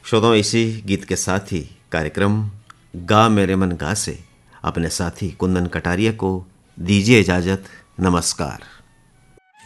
श्रोताओं, इसी गीत के साथ ही कार्यक्रम गा मेरे मन गा से अपने साथी कुंदन कटारिया को दीजिए इजाजत। नमस्कार।